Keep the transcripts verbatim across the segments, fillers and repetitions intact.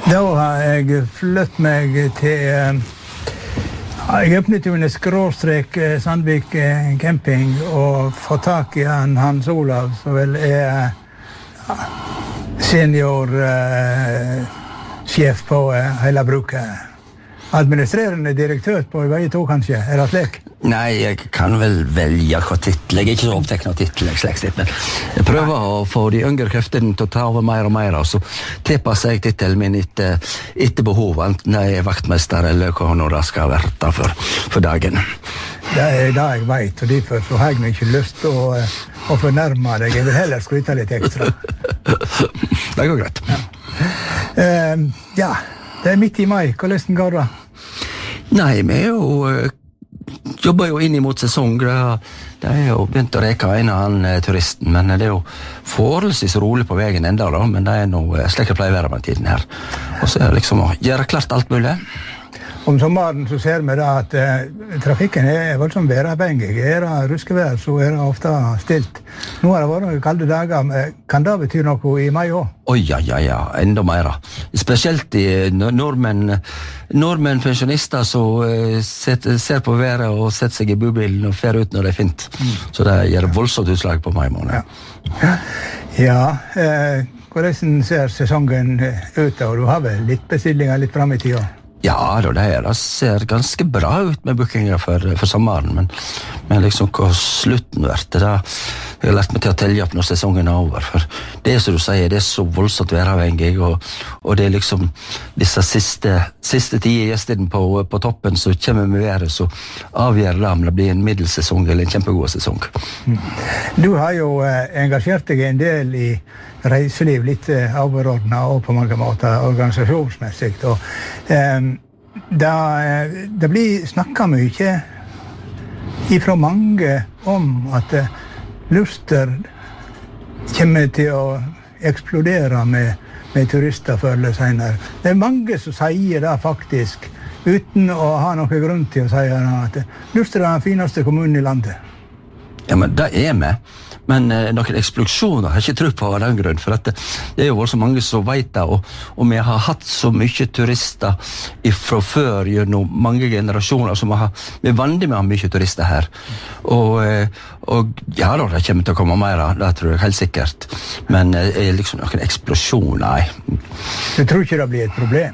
Da har jeg flyttet meg til Jeg åpnet jo en skråstrek Sandvik camping og fått tak i han Hans Olav, som vel er senior uh, sjef på uh, hele bruket. Administrerende direktør på vei to, kanskje? Er det slik? Nei, jeg kan vel velge hva titel. Jeg er ikke så oppteknet av titel, jeg, men jeg prøver å få de yngre kreftene til å ta over mer og mer, og så tilpasser jeg titelen min etter, etter behov, enten jeg er vaktmester eller hva nå det skal være da for, for dagen. Det er det jeg vet, og derfor så har jeg ikke lyst til å, å fornærme deg. Jeg vil heller skryte litt ekstra. Det går greit. Ja. Uh, ja. Det er midt i mai. Hvordan går det? Nei, vi er jo, uh, jobber jo inn mot sesong. Det er jo begynt å reke en av han uh, turisten, men det er jo forholdsvis rolig på veien enda da, men det er noe uh, slik jeg pleier å være med tiden her. Og så er det liksom å gjøre klart alt mulig. Om sommeren så ser vi da at uh, trafikken er voldsomt væravhengig. Er det ruskevær, så er det ofte stilt. Nå har det vært kalde dager, men kan det bety noe i mai også? Oi, ja, ja, ja, enda mer. Spesielt i nordmenn, nordmenn pensjonister som uh, set, ser på været og setter seg i bubilen og fer ut når det er fint. Mm. Så det gjør voldsomt utslag på mai måned. Ja, ja uh, hvordan ser sesongen ut da? Du har vel litt bestillinger litt frem i tida? Ja, det, er, det ser ganske bra ut med bookinger for, for sommeren, men, men liksom hva slutten vært, det da, jeg har lært meg til å telle opp når sesongen er over, for det er som du sier, det er så voldsomt væravhengig, og, og det er liksom disse siste, siste tide gjestene på, på toppen som kommer med været, så avgjør det om det blir en middelsesong eller en kjempegod sesong. Du har jo eh, engasjert deg en del i reiseliv, litt eh, overordnet og på mange måter organisasjonsmessig, og eh, det, det blir snakket mye ifra mange om at eh, Luster kommer til å eksplodere med, med turister før eller senere. Det er mange som sier det faktisk, uten å ha noen grunn til å si det, at Luster er den fineste kommunen i landet. Ja, men det er vi. Men eh, noen eksplosjoner har jeg ikke tro på av den grunn, for at det, det er jo så mange som vet det, og, og vi har hatt så mye turister fra før gjennom mange generasjoner, som har, vi er vant med å ha mye turister her. Og, eh, og ja da, det kommer til å komme mer, det tror jeg helt sikkert. Men eh, liksom noen eksplosjoner, nei. Du tror ikke det blir et problem?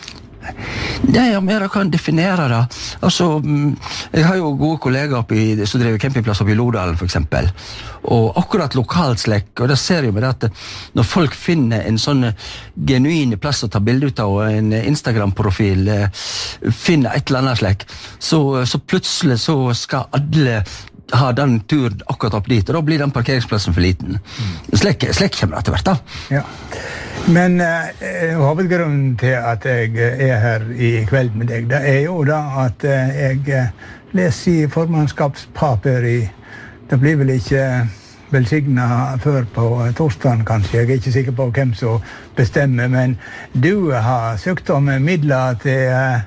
Nei, ja, men jeg kan definere det. Altså, jeg har jo gode kollegaer oppi, som driver campingplass oppi Lodalen, for eksempel. Og akkurat lokalslekk, og det ser jo med det at når folk finner en sånn genuin plass å ta bilde ut av, og en Instagram-profil, finner et eller annet slekk, så, så plutselig så skal alle ha den turen akkurat opp dit, og da blir den parkeringsplassen for liten. Slik, slik kommer det til hvert da. Ja. Men eh, hovedgrunnen til at jeg er her i kveld med deg, det er jo da at eh, jeg leser i formannskapspapir i, det blir vel ikke velsignet før på torsdagen kanskje, jeg er ikke sikker på hvem som bestemmer, men du har søkt om midler til eh,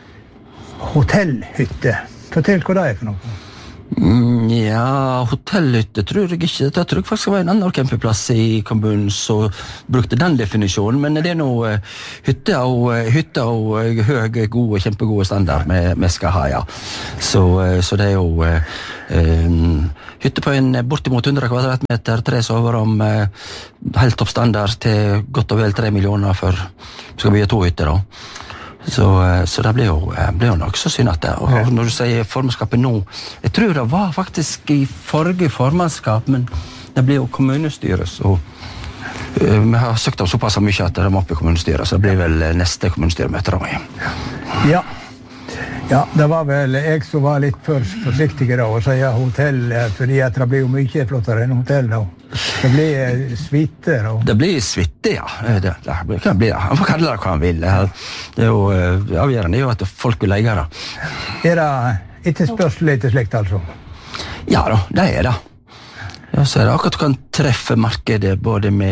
hotellhytte. Fortell hva det er for noe. Mm, ja, hotellhytte tror jeg ikke. Jeg tror faktisk det var en annen campingplass i kommunen som brukte den definisjonen, men det er noe uh, hytte og, uh, hytte og uh, høy, god og kjempegode standard vi skal ha, ja. Så, uh, så det er jo uh, um, hytte på en bortimot hundre kvadratmeter, tre soverom, uh, helt topp standard til godt og vel tre millioner for skal bygge to hytter da. Så, så det blir jo, blir jo nok så synd at det. Og når du sier formannskapet nå, jeg tror det var faktisk i forrige formannskap, men det blir jo kommunestyret, så uh, vi har søkt om såpass mye at det må opp i kommunestyret, så det blir vel neste kommunestyremøte da. Ja. Ja, det var vel jeg som var litt for forsiktig da, og sier hotell, fordi at det blir jo mye flottere enn hotell da. Det blir suite da. Det blir suite, ja. Det, det kan bli det. Han får kalle det hva han vil. Det er jo avgjørende, det er jo at folk vil leie det. Er det etterspørsel etter slikt, altså? Ja da, det er det. Ja, så er det akkurat du kan treffe markedet både med,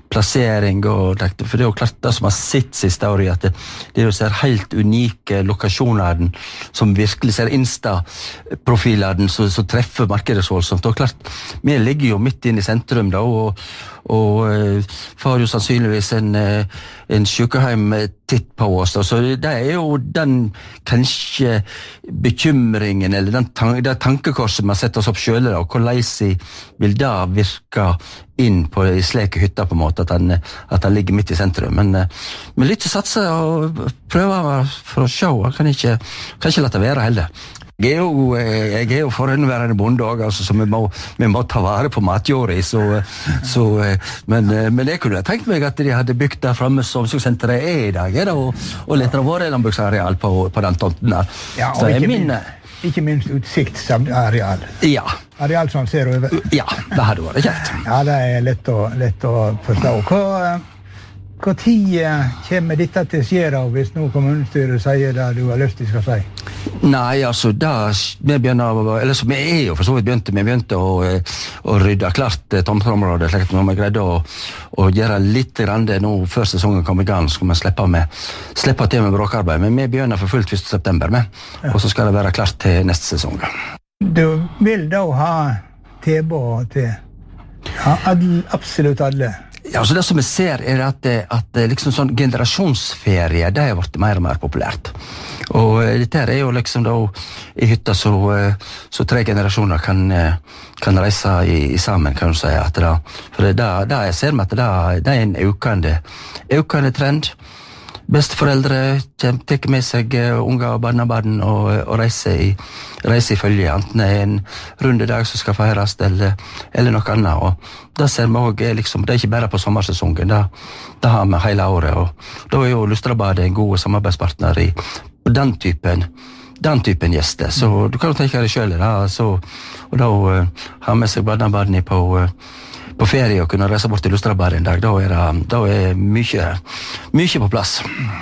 plassering, og, for det er jo klart det som har sitt siste året, at det, det er jo så helt unike lokasjoner som virkelig ser Insta-profiler som, som treffer markedet så voldsomt. Og klart, vi ligger jo midt inn i sentrum da, og, og uh, får jo sannsynligvis en, uh, en sykehjem titt på oss. Da. Så det er jo den kanskje bekymringen, eller den tan- det tankekorset man setter oss opp selv, da, og hvordan vil det virke inn på i slike hytter på en måte, at han, at han ligger midt i sentrum. Men, men litt å satse og prøve for å se, jeg kan ikke, kan ikke la det være heller. Jeg er jo, jeg er jo forhåndværende bonde også, altså, så vi må, vi må ta vare på matjorda, så, så, men, men jeg kunne tenkt meg at de hadde bygd der fremme som omsorgssenteret er i dag, er det, og, og litt av våre landbruksareal på, på den tomten der. Ja, og ikke, min, minst, ikke minst utsiktsareal. Ja. Areal som ser over. Ja, det hadde vært kjekt. Ja, det er lett å, lett å forstå. Hva, hva tid kommer dette til å skje da, hvis noe kommunestyret sier det du har lyst til skal si? Nei, altså, da vi begynner, eller så vi er jo for så vidt begynte, vi begynte å, å rydde klart tomteområdet, slik at når vi greide å, å gjøre litt rande nå før sesongen kom i gang, så skal vi slippe, med, slippe til med bråkarbeid, men vi begynner for fullt første september med, ja. Og så skal det være klart til neste sesong. Du vil da ha tilbud til ja, absolutt alle? Ja, så det som vi ser er at, at liksom sånn generasjonsferie, det har vært mer og mer populært. Og dette er jo liksom da i hytta så, så tre generasjoner kan, kan reise i, i sammen, kan du si. At det, for det, det jeg ser med at det, det er en økende, økende trend. Besteforeldre tar med seg unger og barnebarn og, og reiser i, reiser i følge, enten det er en rundedag som skal feires eller, eller noe annet. Og det ser vi også, liksom, det er ikke bare på sommersesongen, det, det har vi hele året. Og da er jo Lustrabadet en god samarbeidspartner i den typen, den typen gjester. Så du kan jo tenke deg selv, da, så, og da uh, har med seg barnebarn på uh, på ferie og kunne reise bort til Lustrabadet en dag, da er det, da er mye, mye på plass.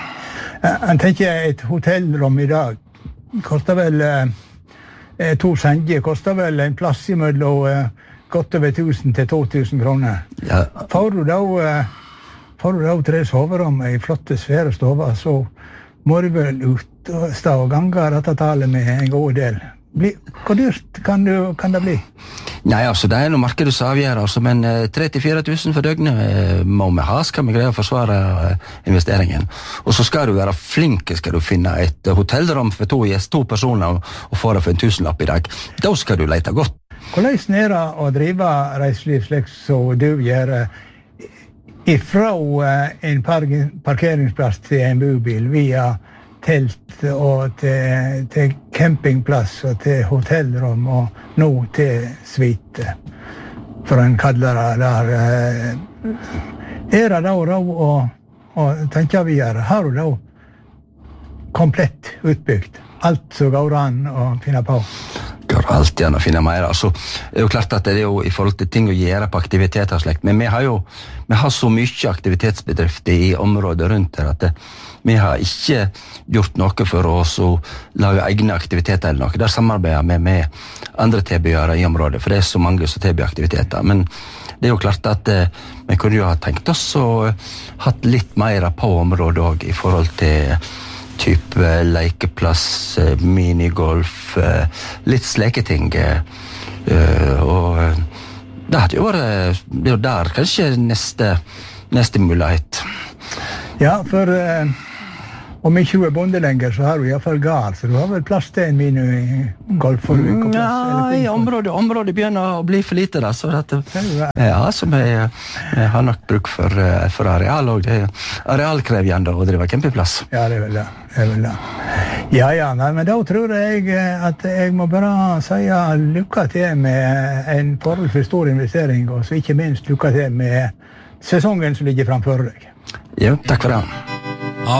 Jeg tenker et hotellrom i dag koster vel eh, to senger, koster vel en plass i mellom eh, godt over tusen til to tusen kroner. Ja. Får du da, eh, får du da tre soverom i flotte svære stover, så må du vel ut og stå og gange dette tallet med en god del. Bli, hvor dyrt kan, du, kan det bli? Nei, altså, det er noe markedet som avgjør, altså, men eh, tre til fire tusen for døgnet eh, må vi ha, skal vi greie å forsvare eh, investeringen. Og så skal du være flink, skal du finne et uh, hotellrom for to, yes, to personer og, og få det for en tusenlapp i dag. Da skal du lete godt. Hvordan er det å drive reiseliv slik som du gjør ifra uh, en par parkeringsplass til en bobil via telt og til, til campingplass og til hotellrom og nå til suite, for en kaller det der. Er det da råd å, å tenke videre? Har du da komplett utbygd? Alt som går an å finne på? Går alltid an å finne mer. Altså, det er jo klart at det er jo i forhold til ting å gjøre på aktiviteter og slekt, men vi har jo vi har så mye aktivitetsbedrifter i området rundt her at det, vi har ikke gjort noe for oss å lage egne aktiviteter eller noe. Der samarbeider vi med andre tilbydere i området, for det er så mange som tilbyr aktiviteter. Men det er jo klart at eh, vi kunne jo ha tenkt oss og hatt litt mer på området også i forhold til type lekeplass, minigolf, litt sleketing. Og det hadde jo vært, det er jo der kanskje neste, neste mulighet. Ja, for uh, om ikke du er bonde lenger, så har du i hvert fall gard, så du har vel plass til en minigolf for du ikke plass? Ja, i området, området begynner å bli for lite da, så dette, ja, så vi, vi har nok bruk for, for areal, og det er arealkrevjende å drive campingplass. Ja, det er vel det. Det er vel det. Ja, ja, nei, men da tror jeg at jeg må bare si lykke til med en forholdsvis stor investering, og så ikke minst lykke til med sesongen som ligger framfor deg. Ja, takk for det.